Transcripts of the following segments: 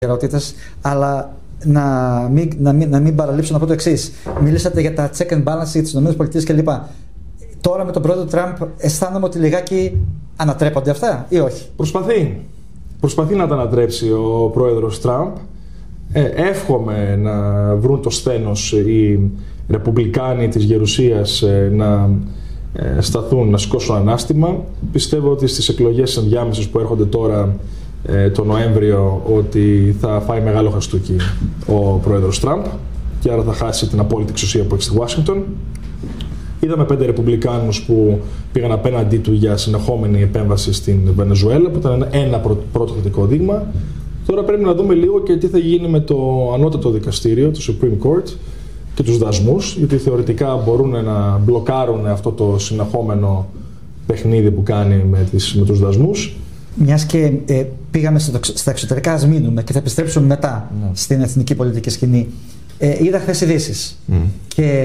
ερώτητες, αλλά να μην παραλείψω να πω το εξής. Μιλήσατε για τα check and balance της ΗΠΑ κλπ. Τώρα με τον πρόεδρο Τραμπ αισθάνομαι ότι λιγάκι ανατρέπονται αυτά ή όχι? Προσπαθεί να τα ανατρέψει ο πρόεδρος Τραμπ. Εύχομαι να βρουν το σθένος οι ρεπουμπλικάνοι της Γερουσίας να σταθούν, να σηκώσουν ανάστημα. Πιστεύω ότι στις εκλογές ενδιάμεσες που έρχονται τώρα το Νοέμβριο ότι θα φάει μεγάλο χαστούκι ο πρόεδρος Τραμπ και άρα θα χάσει την απόλυτη εξουσία που έχει στη Ουάσιγκτον. Είδαμε 5 ρεπουμπλικάνους που πήγαν απέναντί του για συνεχόμενη επέμβαση στην Βενεζουέλα, που ήταν ένα πρώτο θετικό δείγμα. Τώρα πρέπει να δούμε λίγο και τι θα γίνει με το ανώτατο δικαστήριο, το Supreme Court, και τους δασμούς, γιατί θεωρητικά μπορούν να μπλοκάρουν αυτό το συνεχόμενο παιχνίδι που κάνει με τους δασμούς. Μιας και πήγαμε στα εξωτερικά, ας μείνουμε και θα επιστρέψουμε μετά στην εθνική πολιτική σκηνή. Είδα χθες ειδήσεις και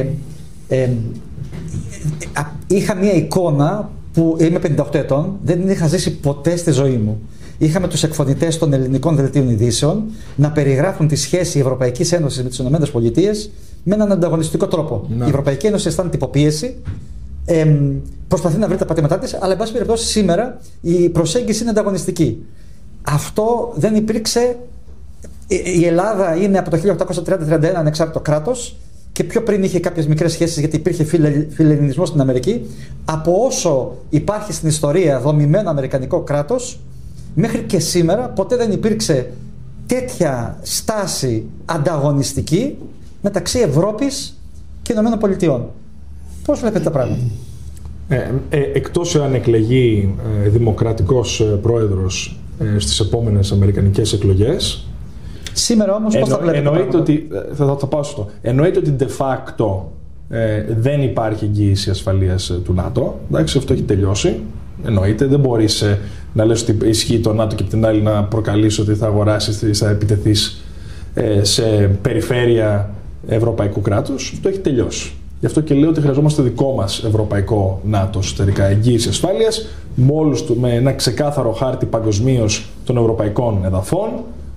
είχα μια εικόνα που είμαι 58 ετών, δεν την είχα ζήσει ποτέ στη ζωή μου. Είχαμε τους εκφωνητές των ελληνικών δελτίων ειδήσεων να περιγράφουν τη σχέση Ευρωπαϊκής Ένωσης με τις ΗΠΑ με έναν ανταγωνιστικό τρόπο. Η Ευρωπαϊκή Ένωση αισθάνεται υποπίεση, προσπαθεί να βρει τα πατήματά της, αλλά εν πάση περιπτώσει σήμερα η προσέγγιση είναι ανταγωνιστική. Αυτό δεν υπήρξε. Η Ελλάδα είναι από το 1830-31 ανεξάρτητο κράτος και πιο πριν είχε κάποιες μικρές σχέσεις γιατί υπήρχε φιλελληνισμός στην Αμερική. Από όσο υπάρχει στην ιστορία δομημένο αμερικανικό κράτος, μέχρι και σήμερα ποτέ δεν υπήρξε τέτοια στάση ανταγωνιστική μεταξύ Ευρώπης και ΗΠΑ. Πώς βλέπετε τα πράγματα? Εκτός αν εκλεγεί δημοκρατικός πρόεδρος στις επόμενες αμερικανικές εκλογές. Σήμερα όμως πώς θα βλέπετε τα πράγματα? Ότι, θα πάω στο. Εννοείται ότι de facto δεν υπάρχει εγγύηση ασφαλείας του ΝΑΤΟ. Εντάξει, αυτό έχει τελειώσει. Εννοείται, δεν μπορείς να λες ότι ισχύει το ΝΑΤΟ και από την άλλη να προκαλείς ότι θα αγοράσεις ή θα επιτεθείς σε περιφέρεια ευρωπαϊκού κράτους. Αυτό έχει τελειώσει. Γι' αυτό και λέω ότι χρειαζόμαστε δικό μας ευρωπαϊκό ΝΑΤΟ εσωτερικά, εγγύηση ασφάλειας, με ένα ξεκάθαρο χάρτη παγκοσμίως των ευρωπαϊκών εδαφών,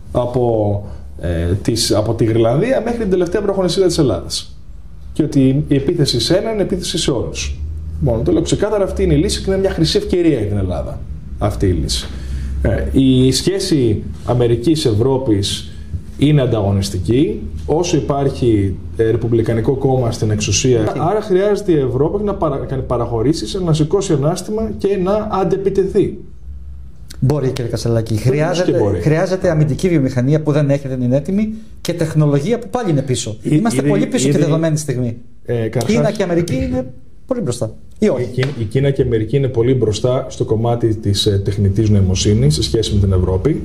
από τη Γρυλανδία μέχρι την τελευταία βροχονησίδα της Ελλάδας. Και ότι η επίθεση σε έναν είναι επίθεση σε όλους. Μόνο το λέω ξεκάθαρα, αυτή είναι η λύση και είναι μια χρυσή ευκαιρία για την Ελλάδα. Αυτή η λύση. Η σχέση Αμερικής-Ευρώπης είναι ανταγωνιστική. Όσο υπάρχει Ρεπουμπλικανικό κόμμα στην εξουσία, άρα χρειάζεται η Ευρώπη να κάνει παραχωρήσεις, να σηκώσει ανάστημα και να αντεπιτεθεί. Μπορεί, κύριε Κασσαλάκη. Χρειάζεται αμυντική βιομηχανία που δεν έχει, δεν είναι έτοιμη, και τεχνολογία που πάλι είναι πίσω. Είμαστε πολύ πίσω τη δεδομένη στιγμή. Κίνα και Αμερική είναι πολύ μπροστά. Ή όχι? Η Κίνα και η Αμερική είναι πολύ μπροστά στο κομμάτι της τεχνητής νοημοσύνης σε σχέση με την Ευρώπη.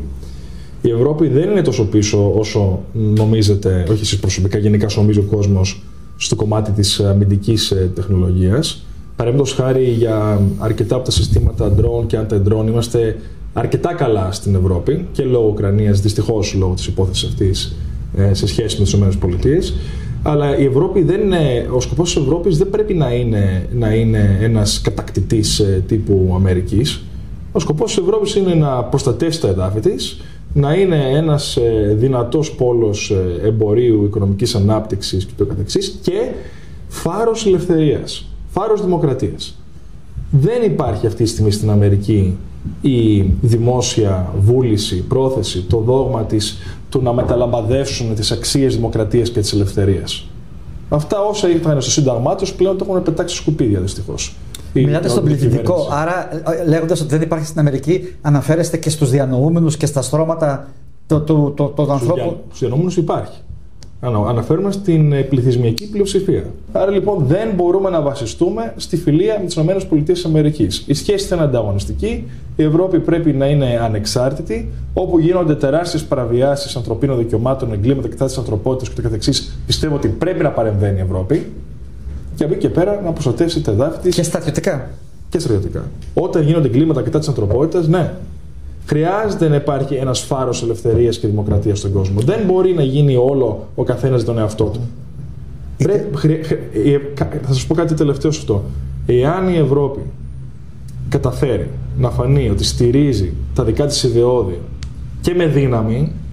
Η Ευρώπη δεν είναι τόσο πίσω όσο νομίζετε, όχι εσείς προσωπικά, γενικά νομίζει ο κόσμος, στο κομμάτι της αμυντικής τεχνολογίας. Παραδείγματος χάρη, για αρκετά από τα συστήματα drone και anti-drone είμαστε αρκετά καλά στην Ευρώπη και λόγω Ουκρανίας, δυστυχώς λόγω της υπόθεσης αυτής, σε σχέση με τις ΗΠΑ. Αλλά η Ευρώπη δεν είναι, ο σκοπός της Ευρώπης δεν πρέπει να είναι ένας κατακτητής τύπου Αμερικής. Ο σκοπός της Ευρώπης είναι να προστατεύσει τα εδάφη της, να είναι ένας δυνατός πόλος εμπορίου, οικονομικής ανάπτυξης και το καθεξής και φάρος ελευθερίας, φάρος δημοκρατίας. Δεν υπάρχει αυτή τη στιγμή στην Αμερική η δημόσια βούληση, πρόθεση, το δόγμα του να μεταλαμπαδεύσουν τις αξίες δημοκρατίας και της ελευθερίας. Αυτά όσα ήταν στο Σύνταγμά τους πλέον το έχουν πετάξει σκουπίδια, δυστυχώς. Μιλάτε στον πληθυντικό, άρα λέγοντας ότι δεν υπάρχει στην Αμερική, αναφέρεστε και στους διανοούμενους και στα στρώματα των ανθρώπων. Στους διανοούμενους υπάρχει. Αναφέρουμε στην πληθυσμιακή πλειοψηφία. Άρα λοιπόν δεν μπορούμε να βασιστούμε στη φιλία με τις ΗΠΑ. Η σχέση θα είναι ανταγωνιστική, η Ευρώπη πρέπει να είναι ανεξάρτητη, όπου γίνονται τεράστιες παραβιάσεις ανθρωπίνων δικαιωμάτων, εγκλήματα κατά της ανθρωπότητας και το καθεξής, πιστεύω ότι πρέπει να παρεμβαίνει η Ευρώπη και από εκεί και πέρα να προστατεύσει τα εδάφη της. Και στρατιωτικά. Και στρατιωτικά. Όταν γίνονται εγκλήματα κατά της ανθρωπότητας, ναι. Χρειάζεται να υπάρχει ένας φάρος ελευθερίας και δημοκρατίας στον κόσμο. Δεν μπορεί να γίνει όλο ο καθένας για τον εαυτό του. Θα σας πω κάτι τελευταίο σε αυτό. Εάν η Ευρώπη καταφέρει να φανεί ότι στηρίζει τα δικά της ιδεώδη και με δύναμη,